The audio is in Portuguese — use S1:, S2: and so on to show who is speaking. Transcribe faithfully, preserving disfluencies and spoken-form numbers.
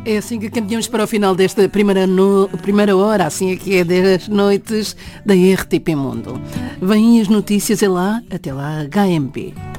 S1: É assim que caminhamos para o final desta primeira, no... primeira hora, assim é que é das noites da R T P Mundo. Vêm as notícias, é lá, até lá, H M P.